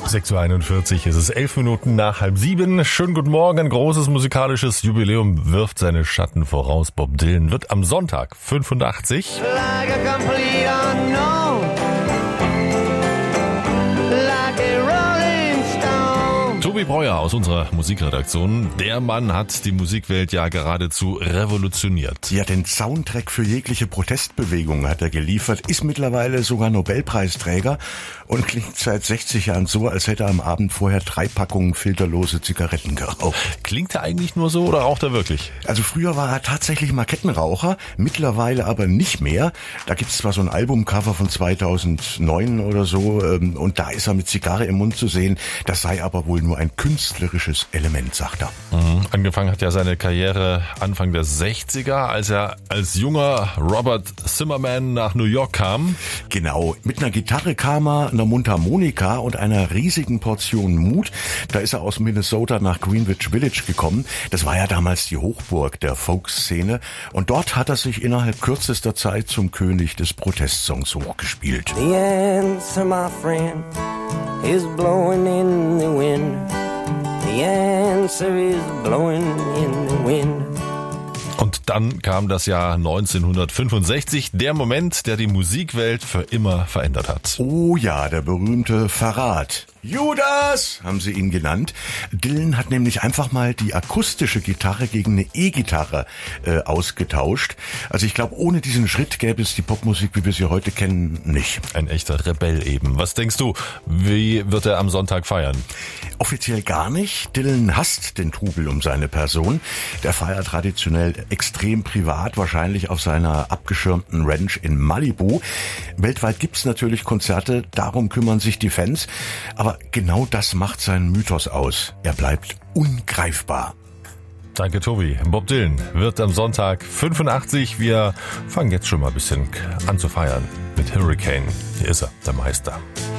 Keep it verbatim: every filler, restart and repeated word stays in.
sechs Uhr einundvierzig, es ist elf Minuten nach halb sieben. Schönen guten Morgen, ein großes musikalisches Jubiläum wirft seine Schatten voraus. Bob Dylan wird am Sonntag fünfundachtzig. Like a complete unknown, like a rolling stone. Tobi Breuer aus unserer Musikredaktion. Der Mann hat die Musikwelt ja geradezu revolutioniert. Ja, den Soundtrack für jegliche Protestbewegung hat er geliefert, ist mittlerweile sogar Nobelpreisträger und klingt seit sechzig Jahren so, als hätte er am Abend vorher drei Packungen filterlose Zigaretten geraucht. Klingt er eigentlich nur so oder raucht er wirklich? Also früher war er tatsächlich mal Kettenraucher, mittlerweile aber nicht mehr. Da gibt's zwar so ein Albumcover von zweitausendneun oder so und da ist er mit Zigarre im Mund zu sehen. Das sei aber wohl nur ein künstlerisches Element, sagt er. Mhm. Angefangen hat ja seine Karriere Anfang der sechziger, als er als junger Robert Zimmerman nach New York kam. Genau, mit einer Gitarre kam er, einer Mundharmonika und einer riesigen Portion Mut. Da ist er aus Minnesota nach Greenwich Village gekommen. Das war ja damals die Hochburg der Folkszene. Und dort hat er sich innerhalb kürzester Zeit zum König des Protestsongs hochgespielt. The answer, my friend, is blowing in the wind. The answer is blowing in the wind. Und dann kam das Jahr neunzehnhundertfünfundsechzig, der Moment, der die Musikwelt für immer verändert hat. Oh ja, der berühmte Verrat. Judas, haben sie ihn genannt. Dylan hat nämlich einfach mal die akustische Gitarre gegen eine E-Gitarre äh, ausgetauscht. Also ich glaube, ohne diesen Schritt gäbe es die Popmusik, wie wir sie heute kennen, nicht. Ein echter Rebell eben. Was denkst du, wie wird er am Sonntag feiern? Offiziell gar nicht. Dylan hasst den Trubel um seine Person. Der feiert traditionell extrem privat, wahrscheinlich auf seiner abgeschirmten Ranch in Malibu. Weltweit gibt's natürlich Konzerte, darum kümmern sich die Fans. Aber genau das macht seinen Mythos aus. Er bleibt ungreifbar. Danke, Tobi. Bob Dylan wird am Sonntag fünfundachtzig. Wir fangen jetzt schon mal ein bisschen an zu feiern mit Hurricane. Hier ist er, der Meister.